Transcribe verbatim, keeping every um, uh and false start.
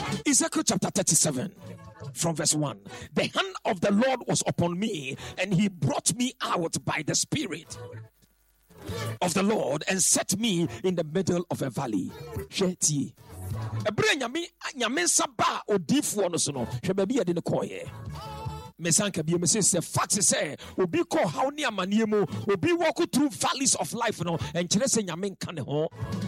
Ezekiel chapter thirty-seven, from verse one. The hand of the Lord was upon me, and he brought me out by the Spirit of the Lord and set me in the middle of a valley. Sheti. Ebre nyame nyame saba odifuo no so no. Hwe ba bia de ne koye. Mesanka bi me say fact say obi call how ni amanie mu obi walk through valleys of life no and kire say nyame nka ne ho